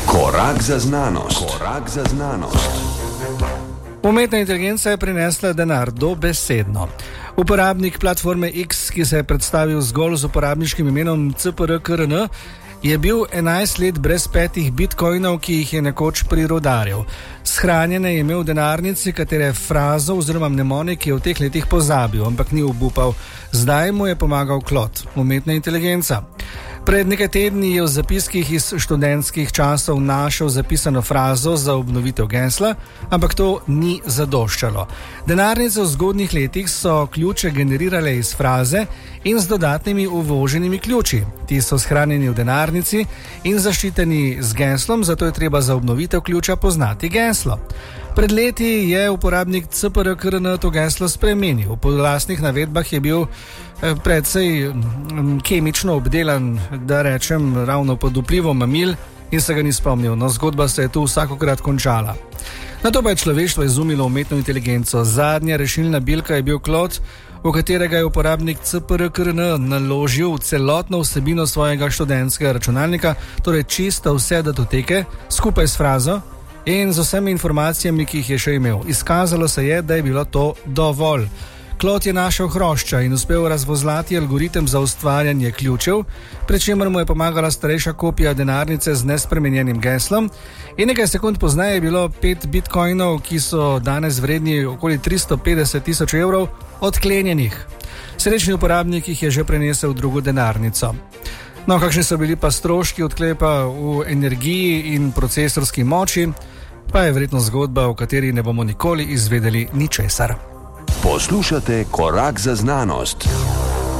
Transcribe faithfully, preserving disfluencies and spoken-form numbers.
Korak za znanost. Korak za znanost. Umetna inteligenca je prinesla denar dobesedno. Uporabnik platforme X, ki se je predstavil zgolj z uporabniškim imenom C P R K R N, je bil enajst let brez petih bitcoinov, ki jih je nekoč prirodaril. Shranjene je imel v denarnici, katere frazo oziroma mnemonik je v teh letih pozabil, ampak ni obupal. Zdaj mu je pomagal Claude, umetna inteligenca. Pred nekaj tedni je v zapiskih iz študentskih časov našel zapisano frazo za obnovitev gesla, ampak to ni zadoščalo. Denarnice v zgodnjih letih so ključe generirale iz fraze in z dodatnimi uvoženimi ključi. Ti so shranjeni v denarnici in zaščiteni z geslom, zato je treba za obnovitev ključa poznati geslo. Pred leti je uporabnik C P R K R N to geslo spremenil. Po lastnih navedbah je bil precej kemično obdelan, da rečem, ravno pod vplivom mamil in se ga ni spomnil. No, zgodba se je tu vsakokrat končala. Nato pa je človeštvo izumilo umetno inteligenco. Zadnja rešilna bilka je bil Claude, v katerega je uporabnik C P R K R N naložil celotno vsebino svojega študentskega računalnika, torej čisto vse datoteke, skupaj s frazo in z vsemi informacijami, ki jih je še imel. Izkazalo se je, da je bilo to dovolj. Claude je našel hrošča in uspel razvozlati algoritem za ustvarjanje ključev, pri čemer mu je pomagala starejša kopija denarnice z nespremenjenim geslom in nekaj sekund pozneje je bilo pet bitcoinov, ki so danes vredni okoli tristo petdeset tisoč evrov, odklenjenih. Srečni uporabnik jih je že prenesel v drugo denarnico. No, kakšni so bili pa stroški odklepa v energiji in procesorski moči, pa je verjetno zgodba, o kateri ne bomo nikoli izvedeli ničesar. Poslušate Korak za znanost.